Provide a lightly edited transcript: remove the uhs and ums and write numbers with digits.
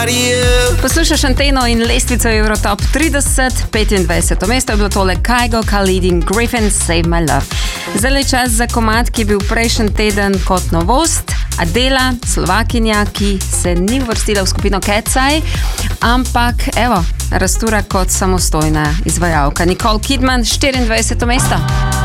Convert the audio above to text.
Poslušaš Anteno in lestvico Eurotop 30, 25. mesto je bilo tole Kygo, Khalid in Griffin, Save My Love. Zdaj je čas za komad, ki je bil prejšnji teden kot novost. Adela, Slovakinja, ki se ni uvrstila v skupino Cat's-Eye, ampak evo, raztura kot samostojna izvajalka. Nicole Kidman, 24. mesto.